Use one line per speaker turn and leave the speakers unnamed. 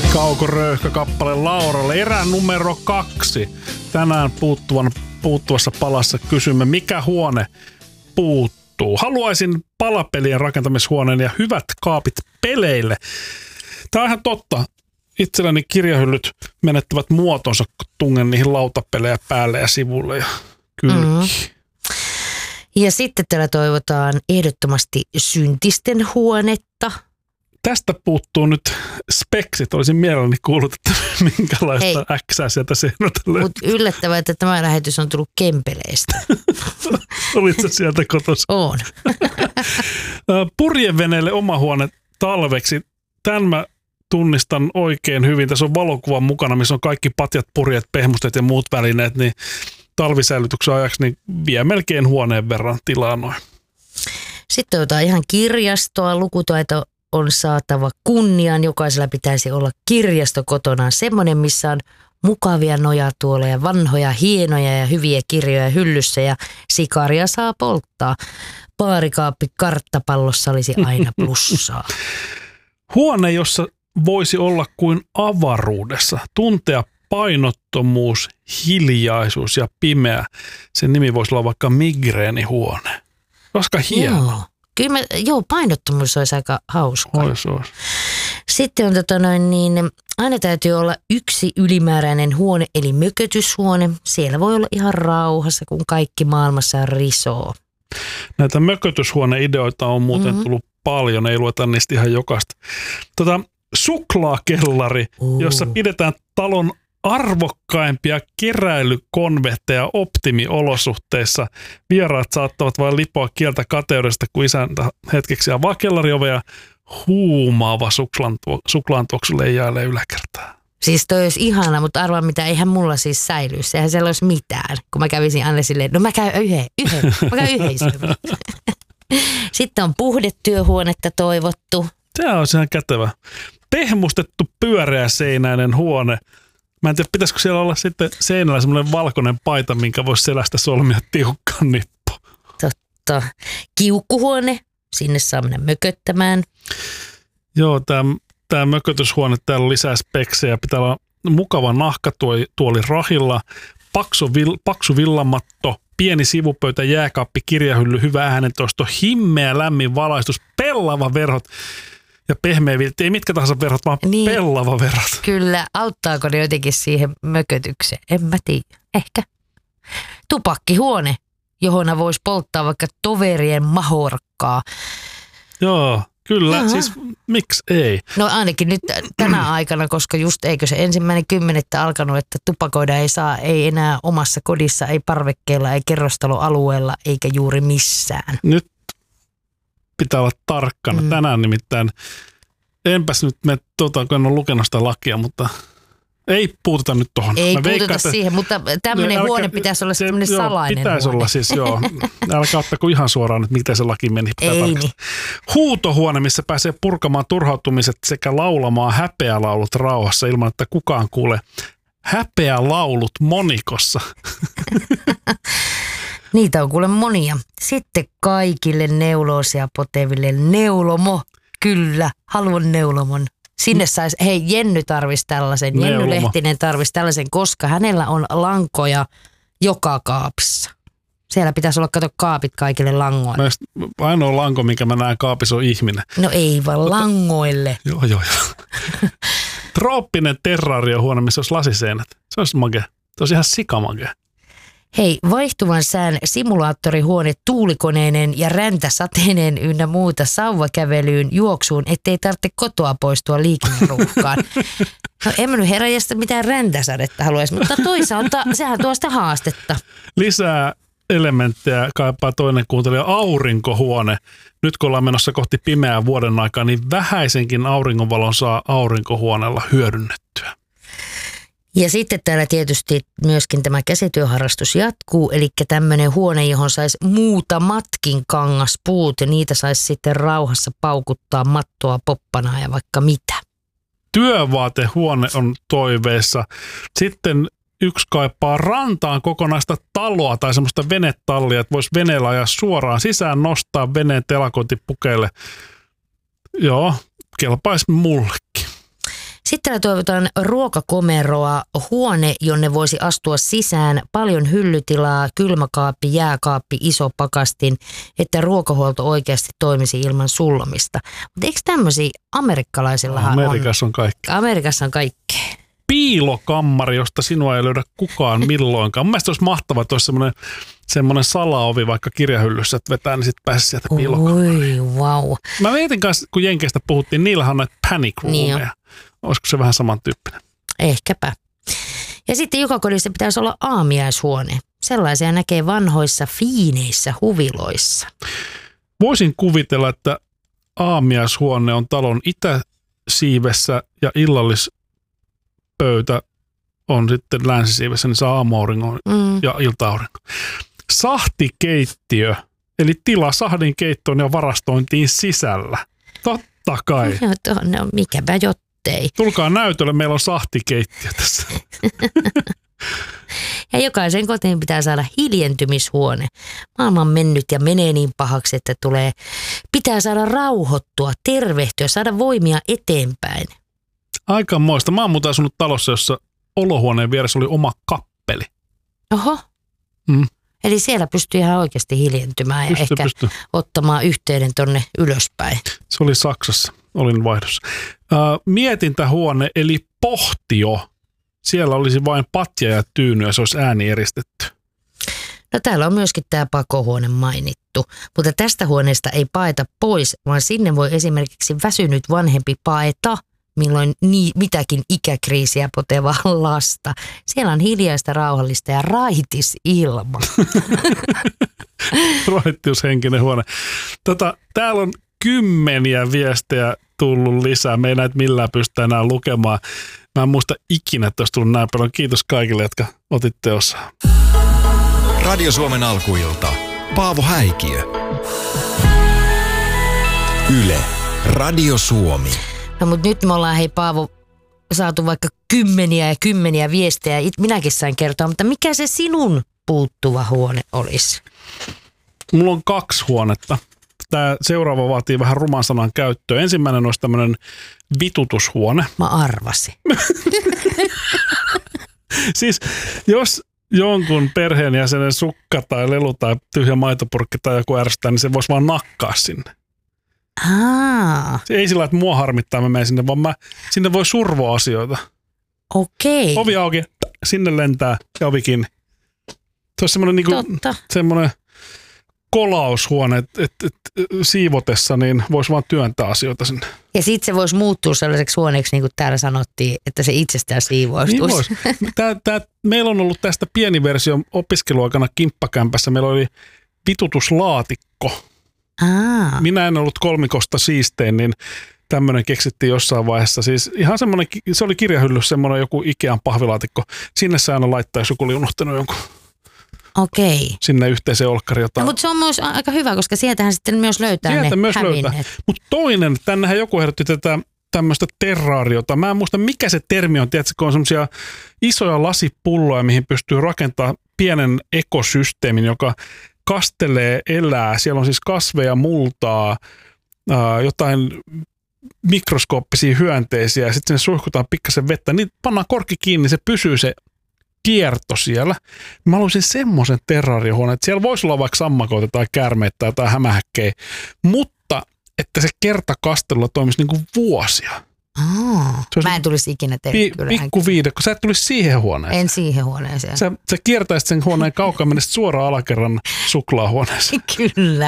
Kauko Röyhkä-kappale Lauralle. Erä numero 2. Tänään puuttuvassa palassa kysymme, mikä huone puuttuu. Haluaisin palapelien rakentamishuoneen ja hyvät kaapit peleille. Tämä on ihan totta. Itselläni kirjahyllyt menettävät muotonsa, kun tungen niihin lautapelejä päälle ja sivulle ja kylkiin.
Ja sitten täällä toivotaan ehdottomasti syntisten huonetta.
Tästä puuttuu nyt speksit. Olisin mielelläni kuullut, että minkälaista äksää sieltä seinältä löytyy.
Mutta yllättävää, että tämä lähetys on tullut Kempeleestä.
Olitko sieltä kotossa?
On.
Purjeveneelle oma huone talveksi. Tämän mä tunnistan oikein hyvin. Tässä on valokuva mukana, missä on kaikki patjat, purjeet, pehmustet ja muut välineet. Niin talvisäilytyksen ajaksi niin vie melkein huoneen verran tilaa noin.
Sitten otetaan ihan kirjastoa. Lukutaito on saatava kunniaan. Jokaisella pitäisi olla kirjasto kotonaan. Semmoinen, missä on mukavia nojatuoleja, vanhoja, hienoja ja hyviä kirjoja hyllyssä ja sikaria saa polttaa. Baarikaappi karttapallossa olisi aina plussaa.
Huone, jossa voisi olla kuin avaruudessa. Tuntea painottomuus, hiljaisuus ja pimeä. Sen nimi voisi olla vaikka migreenihuone. Koska hieno.
Joo, painottomuus olisi aika hauskaa.
Ois.
Sitten on aina täytyy olla yksi ylimääräinen huone, eli mökötyshuone. Siellä voi olla ihan rauhassa, kun kaikki maailmassa risoo.
Näitä mökötyshuoneideoita on muuten tullut paljon, ei lueta niistä ihan jokaista. Suklaakellari, jossa pidetään talon arvokkaimpia keräilykonvehteja optimiolosuhteissa. Vieraat saattavat vain lipoa kieltä kateudesta, kun isäntä hetkeksi avaa kellariovea. Huumaava suklaantuoksu leijailee yläkertaa.
Siis toi olisi ihana, mutta arvaa mitä, eihän mulla siis säilyisi. Eihän siellä olisi mitään, kun mä kävisin aina silleen, no mä käyn yhden. Sitten on puhdetyöhuonetta toivottu.
Se on ihan kätevä. Pehmustettu pyöreäseinäinen huone. Mä en tiedä, pitäisikö siellä olla sitten seinällä semmoinen valkoinen paita, minkä voisi selästä solmia tiukkaan nippu.
Totta. Kiukkuhuone, sinne saa mennä mököttämään.
Joo, tämä mökötyshuone, täällä on lisää speksejä. Pitää olla mukava nahkatuoli rahilla, paksu villamatto, pieni sivupöytä, jääkaappi, kirjahylly, hyvä äänentoisto, himmeä lämmin valaistus, pellava verhot. Ja pehmeä viltti, ei mitkä tahansa verhot, vaan pellava verhot.
Kyllä, auttaako ne jotenkin siihen mökötykseen? En mä tiedä, ehkä. Tupakkihuone, johon voisi polttaa vaikka toverien mahorkkaa.
Joo, kyllä, siis miksi ei?
No ainakin nyt tänä aikana, koska just eikö se 1.10. alkanut, että tupakoida ei saa, ei enää omassa kodissa, ei parvekkeella, ei kerrostaloalueella, eikä juuri missään.
Nyt pitää olla tarkkana. Tänään nimittäin, enpäs nyt kun en ole lukenut sitä lakia, mutta ei puututa nyt tuohon.
Ei puututa siihen, mutta tämmöinen huone pitäisi olla semmoinen salainen
pitäisi
huone.
olla siis, joo. Älkää ottako ihan suoraan, että miten se laki meni.
Ei niin.
Huutohuone, missä pääsee purkamaan turhautumiset sekä laulamaan häpeälaulut rauhassa ilman, että kukaan kuulee häpeälaulut monikossa. Niitä
on kuule monia. Sitten kaikille neuloosia poteville neulomo. Kyllä, haluan neulomon. Sinne saisi, Jenny tarvisi tällaisen, Jenny Lehtinen tarvisi tällaisen, koska hänellä on lankoja joka kaapissa. Siellä pitäisi olla, kaapit kaikille langoille.
Ainoa lanko, minkä mä näen kaapissa, on ihminen.
No ei vaan langoille.
Joo. Trooppinen terraariohuone, missä olisi lasiseinät. Se olisi makea. Se olisi ihan sikamakea.
Vaihtuvan sään simulaattorihuone tuulikoneineen ja räntäsateineen ynnä muuta sauvakävelyyn, juoksuun, ettei tarvitse kotoa poistua liikenneruuhkaan. No en mä nyt heräjästä mitään räntäsadetta haluaisi, mutta toisaalta sehän tuo sitä haastetta.
Lisää elementtejä kaipaa toinen kuuntelija, aurinkohuone. Nyt kun ollaan menossa kohti pimeää vuoden aikaa, niin vähäisenkin auringonvalon saa aurinkohuoneella hyödynnettyä.
Ja sitten täällä tietysti myöskin tämä käsityöharrastus jatkuu, eli tämmöinen huone, johon saisi muutamatkin kangaspuut ja niitä saisi sitten rauhassa paukuttaa mattoa, poppanaa ja vaikka mitä.
Työvaatehuone on toiveessa. Sitten yksi kaipaa rantaan kokonaista taloa tai semmoista venetallia, että voisi veneellä ajaa suoraan sisään, nostaa veneen telakointipukeille. Joo, kelpaisi mullekin.
Sitten toivotaan ruokakomeroa, huone, jonne voisi astua sisään, paljon hyllytilaa, kylmäkaappi, jääkaappi, iso pakastin, että ruokahuolto oikeasti toimisi ilman sullomista. Mutta eikö tämmöisiä amerikkalaisillahan
Amerikassa on kaikki.
Amerikassa on kaikkea.
Piilokammari, josta sinua ei löydä kukaan milloinkaan. Mun mielestä olisi mahtavaa, että olisi semmoinen salaovi vaikka kirjahyllyssä, että vetää, niin sitten pääsisi sieltä piilokammariin.
Oi, wow.
Mä mietin kanssa, kun Jenkeistä puhuttiin, niillähän on näitä panic roomeja. Niin olisiko se vähän samantyyppinen?
Ehkäpä. Ja sitten joka kodissa pitäisi olla aamiaishuone. Sellaisia näkee vanhoissa fiineissä huviloissa.
Voisin kuvitella, että aamiaishuone on talon itäsiivessä ja illallispöytä on sitten länsisiivessä, niin saa aamuauringon ja ilta-auringon. Sahtikeittiö, eli tila sahdin keittoon ja varastointiin sisällä. Totta kai.
No, mikäpä jottei.
Tulkaa näytölle, meillä on sahtikeittiö tässä.
Ja jokaisen kotiin pitää saada hiljentymishuone. Maailma on mennyt ja menee niin pahaksi, että pitää saada rauhoittua, tervehtyä, saada voimia eteenpäin.
Aikamoista. Mä oon muuten asunut talossa, jossa olohuoneen vieressä oli oma kappeli.
Oho. Eli siellä pystyy ihan oikeasti hiljentymään ja ehkä ottamaan yhteyden tonne ylöspäin.
Se oli Saksassa. Olin vaihdossa. Mietintähuone eli pohtio. Siellä olisi vain patja ja tyyny ja se olisi ääni eristetty.
No täällä on myöskin tämä pakohuone mainittu, mutta tästä huoneesta ei paeta pois, vaan sinne voi esimerkiksi väsynyt vanhempi paeta, milloin mitäkin ikäkriisiä potevaa lasta. Siellä on hiljaista, rauhallista ja raitis ilma.
Raittiushenkinen huone. Täällä on kymmeniä viestejä tullut lisää. Me ei näitä millään pystytä enää lukemaan. Mä en muista ikinä, että olisi tullut näin paljon. Kiitos kaikille, jotka otitte osaa.
Radio Suomen alkuilta. Paavo Häikiö. Yle. Radio Suomi.
No mutta nyt me ollaan, hei Paavo, saatu vaikka kymmeniä ja kymmeniä viestejä. Minäkin sain kertoa, mutta mikä se sinun puuttuva huone olisi?
Mulla on 2 huonetta. Tämä seuraava vaatii vähän ruman sanan käyttöä. Ensimmäinen olisi tämmöinen vitutushuone.
Mä arvasin.
Siis jos jonkun perheenjäsenen sukka tai lelu tai tyhjä maitopurkki tai joku ärsyttää, niin se voisi vaan nakkaa sinne. Se ei sillä, että mua harmittaa, mä menen sinne, vaan sinne voi survoa asioita.
Okei.
Ovi auki, sinne lentää ja ovi kiinni. Se olisi semmoinen semmoinen kolaushuone, että siivotessa niin voisi vaan työntää asioita sinne.
Ja sitten se voisi muuttua sellaiseksi huoneeksi, niin kuin täällä sanottiin, että se itsestään siivoustuisi.
Niin meillä on ollut tästä pieni versio opiskeluaikana kimppakämpässä. Meillä oli vitutuslaatikko. Minä en ollut kolmikosta siistein, niin tämmöinen keksittiin jossain vaiheessa. Siis ihan semmoinen, se oli kirjahylly, semmoinen joku Ikean pahvilaatikko. Sinne se aina laittaa, jos joku oli unohtanut jonkun.
Okei.
Sinne yhteiseen olkkariin jotain.
No, mutta se on myös aika hyvä, koska sieltähän sitten myös löytää
sieltä
ne
myös
hävinneet.
löytää. Mutta toinen, tännehän joku ehdotti tätä tämmöistä terraariota. Mä en muista, mikä se termi on. Tiedätkö, kun on semmoisia isoja lasipulloja, mihin pystyy rakentamaan pienen ekosysteemin, joka kastelee, elää. Siellä on siis kasveja, multaa, jotain mikroskooppisia hyönteisiä ja sitten sinne suihkutaan pikkasen vettä. Niin pannaan korkki kiinni, se pysyy se kierto siellä. Mä haluaisin semmoisen terraariohuoneen, että siellä voisi olla vaikka sammakoita tai käärmeitä tai jotain hämähäkkejä, mutta että se kertakastelulla toimisi niin kuin vuosia.
Mä en tulisi ikinä tehdä kyllä.
Pikku viidekko. Sä et tulisi siihen huoneeseen.
En siihen huoneeseen.
Sä kiertäisit sen huoneen kaukaa, menisit suoraan alakerran suklaahuoneeseen.
Kyllä.